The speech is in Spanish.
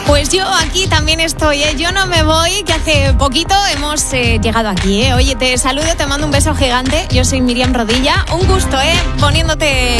Pues yo aquí también estoy, ¿eh? Yo no me voy, que hace poquito hemos llegado aquí, ¿eh? Oye, te saludo, te mando un beso gigante. Yo soy Miriam Rodilla. Un gusto, poniéndote